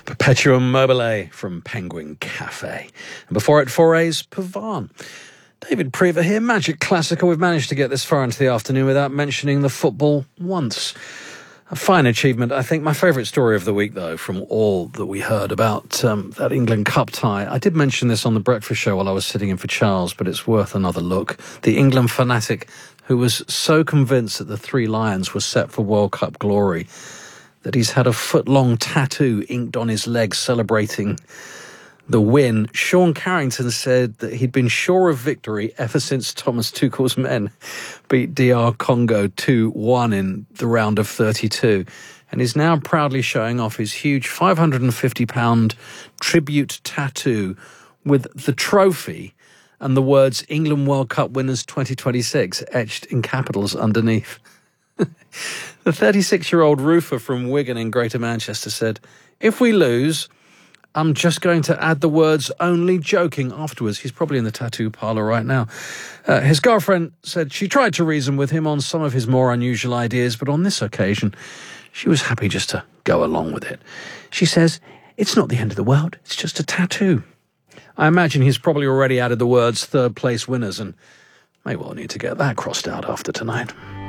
Perpetuum mobile from Penguin Cafe. And before it, Forays, Pavan. David Prever here, Magic Classical. We've managed to get this far into the afternoon without mentioning the football once. A fine achievement. I think my favourite story of the week, though, from all that we heard about that England Cup tie. I did mention this on the breakfast show while I was sitting in for Charles, but it's worth another look. The England fanatic who was so convinced that the Three Lions were set for World Cup glory that he's had a foot-long tattoo inked on his leg celebrating the win. Sean Carrington said that he'd been sure of victory ever since Thomas Tuchel's men beat DR Congo 2-1 in the round of 32. And is now proudly showing off his huge £550 tribute tattoo with the trophy and the words England World Cup winners 2026 etched in capitals underneath. The 36-year-old roofer from Wigan in Greater Manchester said, "If we lose, I'm just going to add the words only joking afterwards." He's probably in the tattoo parlour right now. His girlfriend said she tried to reason with him on some of his more unusual ideas, but on this occasion, she was happy just to go along with it. She says, "It's not the end of the world, it's just a tattoo." I imagine he's probably already added the words third place winners and may well need to get that crossed out after tonight.